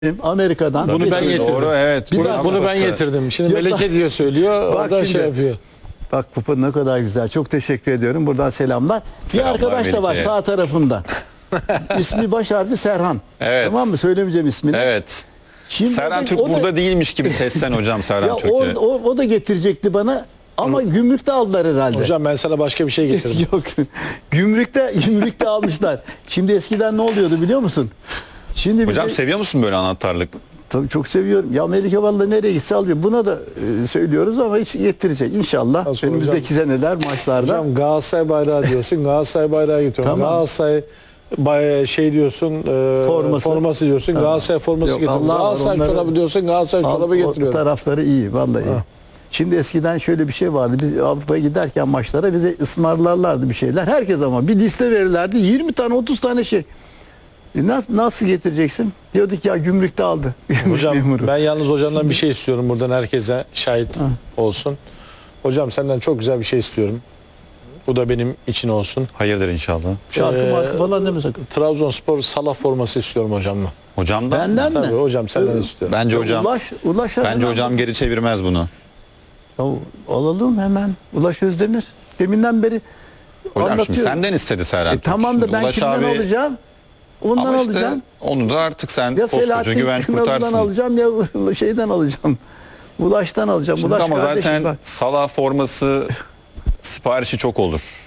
Amerika'dan. Bunu ben getirdim. Doğru, evet. Bunu ben getirdim. Şimdi Yok, Meleke diyor söylüyor. bak Orada şimdi. şey yapıyor. Bak kupa ne kadar güzel. Çok teşekkür ediyorum. Buradan selamlar. Selamlar bir arkadaş da var Melike. sağ tarafında. İsmi baş harfi Serhan. Evet. Tamam mı? Söylemeyeceğim ismini. Evet. Şimdi Serhan o Türk da- burada değilmiş gibi sesten hocam Serhan Ya Türk'ü. o da getirecekti bana ama gümrükte aldılar herhalde. Hocam ben sana başka bir şey getirdim. Yok. Gümrükte almışlar. Şimdi eskiden ne oluyordu biliyor musun? Şimdi Hocam bize- seviyor musun böyle anahtarlık? Tabii çok seviyorum. Ya Melike vallahi nereye gitse alıyor. Buna da söylüyoruz ama hiç getirecek inşallah. Nasıl Önümüzdeki seneler maçlarda. Hocam Galatasaray bayrağı diyorsun. Galatasaray bayrağı getiriyorum. Tamam. Galatasaray şey diyorsun, forması diyorsun. Tamam. Galatasaray forması Yok, getiriyorum. Allah var, Galatasaray onları- çorabı diyorsun. Galatasaray çorabı O getiriyorum. tarafları iyi vallahi. iyi. Şimdi eskiden şöyle bir şey vardı. Biz Avrupa'ya giderken maçlara bize ısmarlarlardı bir şeyler. Herkes ama bir liste verirlerdi. 20 tane 30 tane şey. Nasıl getireceksin? Diyorduk ya gümrükte aldı. Hocam Memuru. ben yalnız hocamdan bir şey istiyorum. Buradan herkese şahit olsun. Hocam senden çok güzel bir şey istiyorum. Bu da benim için olsun. Hayırdır inşallah. Şarkı markı falan deme sakın. Trabzonspor Salah forması istiyorum hocamla. Hocamdan mı? Benden mi? Tabii hocam senden istiyorum. Bence hocam Ulaş bence hocam geri çevirmez bunu. Ya, alalım hemen. Ulaş Özdemir. Deminden beri Hocam şimdi anlatıyor. senden istedi Serhan Türk. Tamam da Şimdi ben Ulaş kimden abi- alacağım? Ondan Ama işte alacağım. onu da artık sen Ya koskoca Selahattin güvenç Kınalı'dan kurtarsın. alacağım ya şeyden alacağım. Ulaş'tan alacağım. Şimdi Ulaş ama kardeşim zaten bak. Salah forması siparişi çok olur.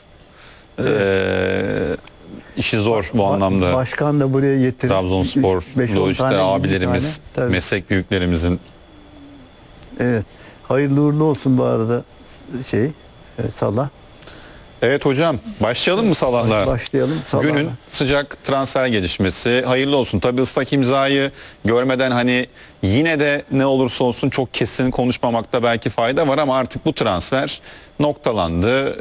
İşi zor bu anlamda. Başkan da buraya getirdi. Trabzonsporlu işte abilerimiz, Tabii. meslek büyüklerimizin. Evet. Hayırlı uğurlu olsun bu arada Salah. Evet hocam, başlayalım mı Salah'la? Başlayalım. Salah'la. Günün sıcak transfer gelişmesi. Hayırlı olsun. Tabii ıslak imzayı görmeden hani yine de ne olursa olsun çok kesin konuşmamakta belki fayda var ama artık bu transfer noktalandı.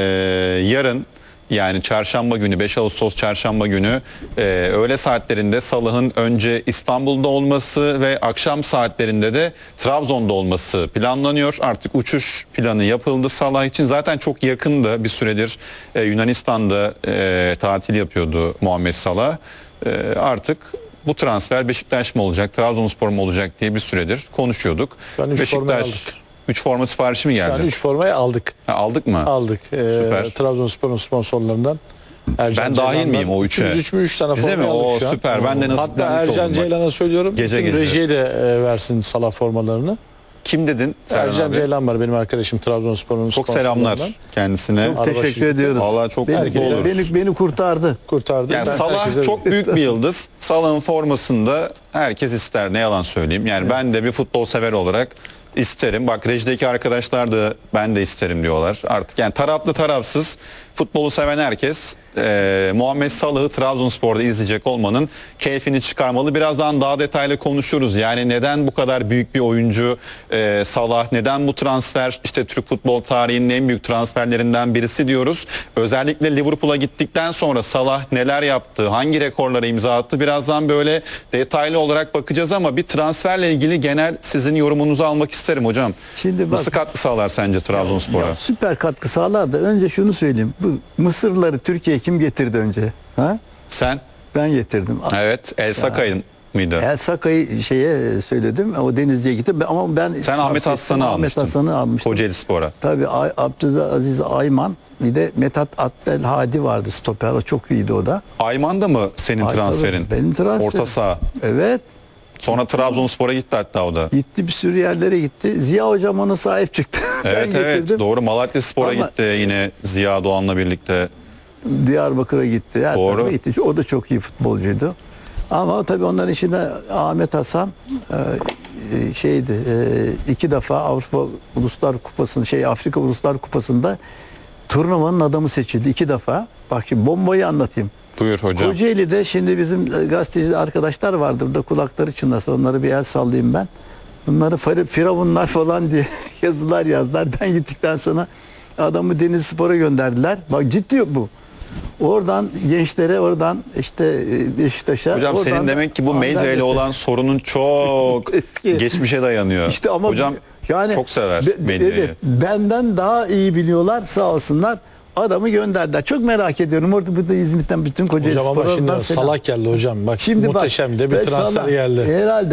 Yarın yani çarşamba günü 5 Ağustos çarşamba günü öğle saatlerinde Salah'ın önce İstanbul'da olması ve akşam saatlerinde de Trabzon'da olması planlanıyor. Artık uçuş planı yapıldı Salah için. Zaten çok yakındı bir süredir Yunanistan'da tatil yapıyordu Muhammed Salah. Artık bu transfer Beşiktaş mı olacak, Trabzonspor mu olacak diye bir süredir konuşuyorduk. Ben üç formayı Beşiktaş aldık. 3 forma siparişi mi geldi? Yani 3 formayı aldık. Aldık mı? Aldık. Süper. Trabzonspor'un sponsorlarından. Ercan Ben dahil Ceylan'dan. miyim o üçe? 3 tane Bize formayı mi? aldık O şu an. süper. Ben de Hatta nasiplenmiş Ercan oldum bak. Ceylan'a söylüyorum. Gece bütün gece. rejiye de versin Salah formalarını. Kim dedin Serhan Ercan abi? Ceylan var benim arkadaşım Trabzonspor'un Çok selamlar kendisine. Çok teşekkür ediyoruz. Vallahi çok mutlu Beni, oluruz. beni kurtardı. Kurtardı. Yani Ben Salah herkese- çok büyük bir yıldız. Salah'ın formasında herkes ister. Ne yalan söyleyeyim. Yani ben de bir futbol sever olarak isterim. Bak rejideki arkadaşlar da ben de isterim diyorlar. Artık yani taraflı tarafsız futbolu seven herkes Muhammed Salah'ı Trabzonspor'da izleyecek olmanın keyfini çıkarmalı. Birazdan daha detaylı konuşuruz. Yani neden bu kadar büyük bir oyuncu Salah, neden bu transfer işte Türk futbol tarihinin en büyük transferlerinden birisi diyoruz. Özellikle Liverpool'a gittikten sonra Salah neler yaptı, hangi rekorlara imza attı birazdan böyle detaylı olarak bakacağız ama bir transferle ilgili genel sizin yorumunuzu almak isterim hocam. Şimdi bak- Nasıl katkı sağlar sence Trabzonspor'a? Ya, süper katkı sağlar da önce şunu söyleyeyim. Bu Mısırlıları Türkiye'ye kim getirdi önce? Ha? Sen? Ben getirdim. Evet. El Sakay'ın mıydı? El Sakay'ı söyledim. O Denizli'ye gitti. Ama ben Sen Ahmet Hasan'ı Ahmet almıştın. Hasan'ı almıştım. Kocaeli Spor'a. Tabii Abdülaziz Ayman, bir de Metat Atbelhadi vardı stoper. O çok iyiydi o da. Ayman da mı senin Ay, transferin? tabii, benim transferim. Orta saha. Evet. Sonra Trabzonspor'a gitti hatta o da. Gitti bir sürü yerlere gitti. Ziya hocam ona sahip çıktı. Evet Ben evet getirdim. doğru. Malatya Spor'a Ama- gitti yine Ziya Doğan'la birlikte. Diyarbakır'a gitti. Her Doğru. tarafa gitti. O da çok iyi futbolcuydu. Ama tabii onların içinde Ahmet Hasan şeydi. 2 defa Avrupa Uluslar Kupası'nda Afrika Uluslar Kupası'nda turnuvanın adamı seçildi 2 defa. Bak şimdi bombayı anlatayım. Buyur hocam. Kocaeli'de şimdi bizim gazeteci arkadaşlar vardı. Burada kulakları çınlasın. Onları bir el sallayayım ben. Bunları firavunlar falan diye yazılar yazdılar. Ben gittikten sonra adamı Denizlispor'a gönderdiler. Bak ciddi bu. Oradan gençlere, oradan işte Beşiktaş'a. Hocam oradan senin demek ki bu medya ile Anderlet'e. olan sorunun çok Eski. geçmişe dayanıyor. İşte ama hocam yani çok sever medyayı. Evet, benden daha iyi biliyorlar sağ olsunlar. Adamı gönderdiler. Çok merak ediyorum. Orada burada İzmit'ten bütün Kocaeli Hocam ama Spor'a şimdi oradan selam. Salak geldi hocam. Bak Şimdi muhteşem de bir ve transfer Salah geldi. herhalde